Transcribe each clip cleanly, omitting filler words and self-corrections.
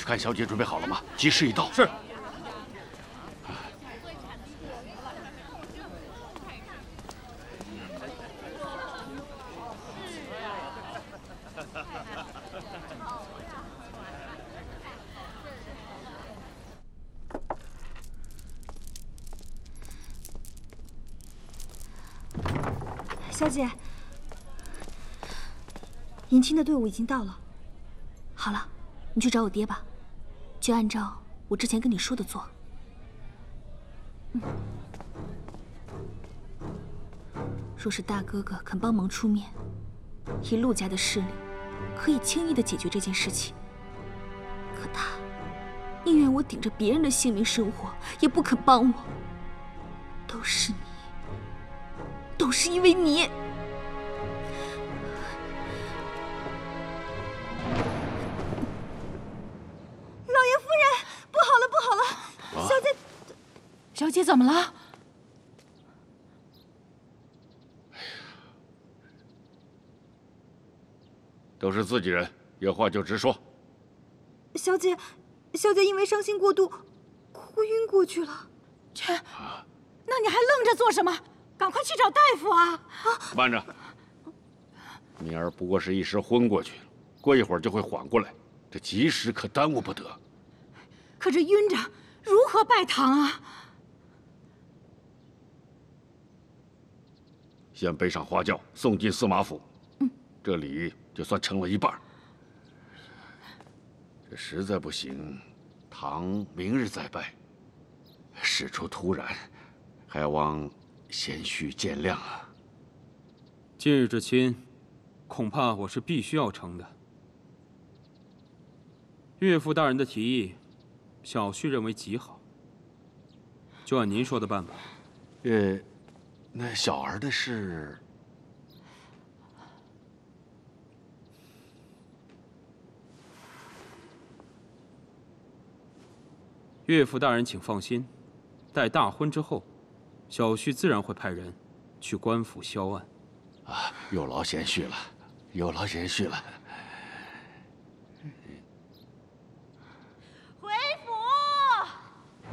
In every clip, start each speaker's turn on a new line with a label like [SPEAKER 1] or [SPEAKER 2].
[SPEAKER 1] 看小姐准备好了吗？吉时已到。
[SPEAKER 2] 是。
[SPEAKER 3] 小姐，迎亲的队伍已经到了。好了，你去找我爹吧，就按照我之前跟你说的做。若是大哥哥肯帮忙出面，以陆家的势力，可以轻易的解决这件事情。可他宁愿我顶着别人的性命生活，也不肯帮我。都是你。都是因为你！老爷夫人，不好了，不好了！小姐，
[SPEAKER 4] 小姐怎么了？
[SPEAKER 1] 都是自己人，有话就直说。
[SPEAKER 3] 小姐因为伤心过度，哭晕过去了。
[SPEAKER 4] 切！那你还愣着做什么？赶快去找大夫啊！
[SPEAKER 1] 慢着，明儿不过是一时昏过去了，过一会儿就会缓过来，这吉时可耽误不得。
[SPEAKER 4] 可这晕着如何拜堂啊？
[SPEAKER 1] 先背上花轿，送进司马府。这礼就算成了一半。这实在不行，堂明日再拜。事出突然，还望贤婿见谅啊！
[SPEAKER 2] 今日之亲，恐怕我是必须要成的。岳父大人的提议，小婿认为极好，就按您说的办吧。
[SPEAKER 1] 那小儿的事，
[SPEAKER 2] 岳父大人请放心，待大婚之后，小婿自然会派人去官府销案。
[SPEAKER 1] 啊，有劳贤婿了，有劳贤婿了。
[SPEAKER 4] 回府。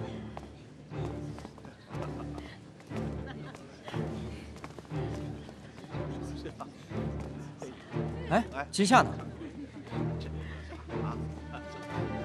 [SPEAKER 5] 哎，接下呢？